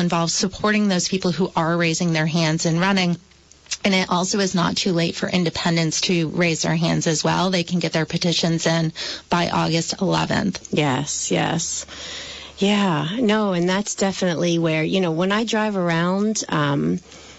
involve supporting those people who are raising their hands and running. And it also is not too late for independents to raise their hands as well. They can get their petitions in by August 11th. Yes, yes. Yeah, no, and that's definitely where, when I drive around, and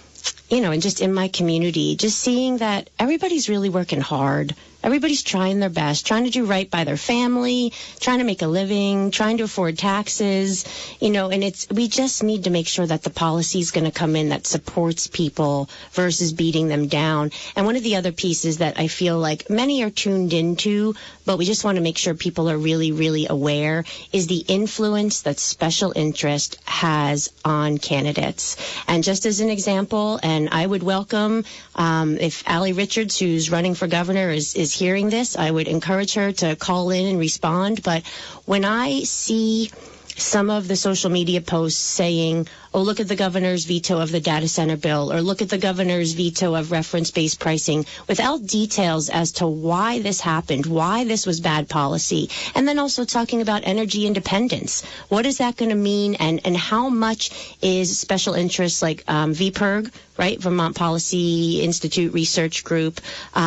just in my community, just seeing that everybody's really working hard. Everybody's trying their best, trying to do right by their family, trying to make a living, trying to afford taxes, and we just need to make sure that the policy is going to come in that supports people versus beating them down. And one of the other pieces that I feel like many are tuned into, but we just want to make sure people are really, really aware, is the influence that special interest has on candidates. And just as an example, and I would welcome, if Allie Richards, who's running for governor, is hearing this, I would encourage her to call in and respond. But when I see some of the social media posts saying, oh, look at the governor's veto of the data center bill, or look at the governor's veto of reference-based pricing, without details as to why this happened, why this was bad policy, and then also talking about energy independence. What is that going to mean, and how much is special interests like VPIRG, right, Vermont Policy Institute Research Group,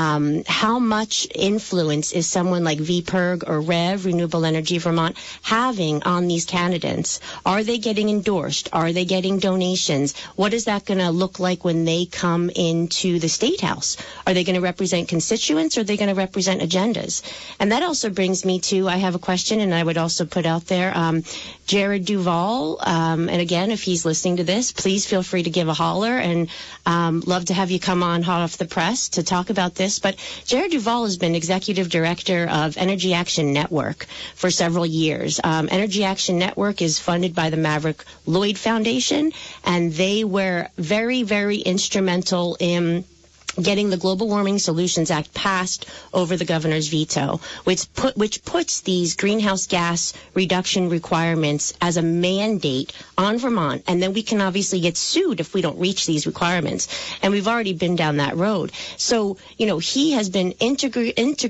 how much influence is someone like VPIRG or REV, Renewable Energy Vermont, having on these candidates? Are they getting endorsed? Are they getting donations? What is that going to look like when they come into the State House? Are they going to represent constituents, or are they going to represent agendas? And that also brings me to, I have a question, and I would also put out there, Jared Duval, and again, if he's listening to this, please feel free to give a holler, and love to have you come on hot off the press to talk about this. But Jared Duval has been executive director of Energy Action Network for several years. Energy Action Network is funded by the Maverick Lloyd Foundation, and they were very, very instrumental in getting the Global Warming Solutions Act passed over the governor's veto, which puts these greenhouse gas reduction requirements as a mandate on Vermont. And then we can obviously get sued if we don't reach these requirements. And we've already been down that road. So, he has been integral.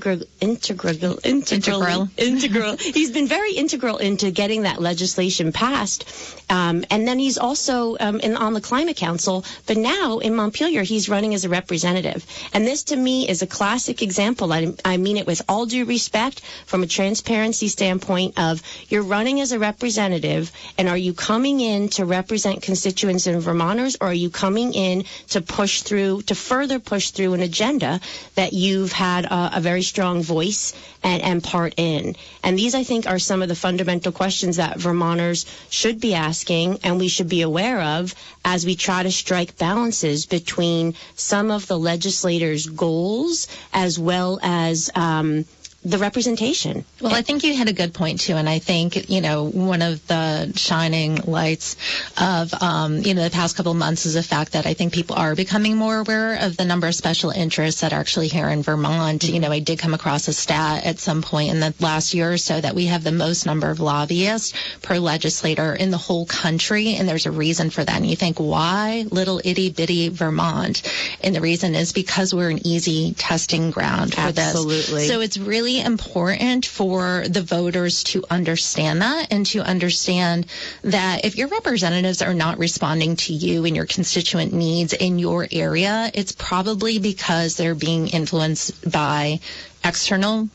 He's been very integral into getting that legislation passed. And then he's also on the Climate Council. But now in Montpelier, he's running as a representative. And this, to me, is a classic example. I mean it with all due respect, from a transparency standpoint of, you're running as a representative, and are you coming in to represent constituents and Vermonters, or are you coming in to further push through an agenda that you've had a very strong voice and part in? And these, I think, are some of the fundamental questions that Vermonters should be asking, and we should be aware of as we try to strike balances between some of the legislators' goals as well as the representation. Well, I think you had a good point, too. And I think, one of the shining lights of, the past couple of months is the fact that I think people are becoming more aware of the number of special interests that are actually here in Vermont. Mm-hmm. I did come across a stat at some point in the last year or so that we have the most number of lobbyists per legislator in the whole country. And there's a reason for that. And you think, why little itty bitty Vermont? And the reason is because we're an easy testing ground for this. Absolutely. So it's really important for the voters to understand that, and to understand that if your representatives are not responding to you and your constituent needs in your area, it's probably because they're being influenced by external,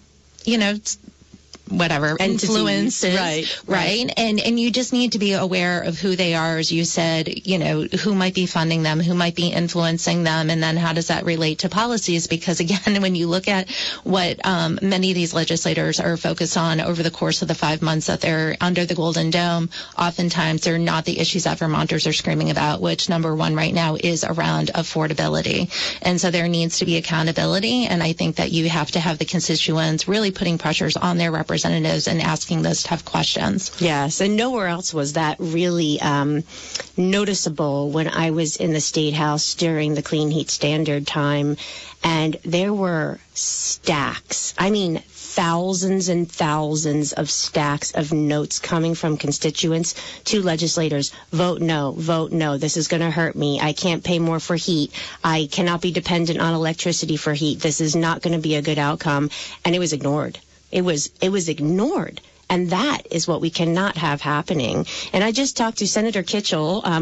influences, right? And you just need to be aware of who they are, as you said, who might be funding them, who might be influencing them, and then how does that relate to policies? Because again, when you look at what many of these legislators are focused on over the course of the 5 months that they're under the Golden Dome, oftentimes they're not the issues that Vermonters are screaming about, which number one right now is around affordability. And so there needs to be accountability, and I think that you have to have the constituents really putting pressures on their representatives and asking those tough questions. Yes, and nowhere else was that really noticeable when I was in the State House during the Clean Heat Standard time, and there were stacks, thousands and thousands of stacks of notes coming from constituents to legislators. Vote no, this is going to hurt me. I can't pay more for heat. I cannot be dependent on electricity for heat. This is not going to be a good outcome. And it was ignored. It was ignored. And that is what we cannot have happening. And I just talked to Senator Kitchell,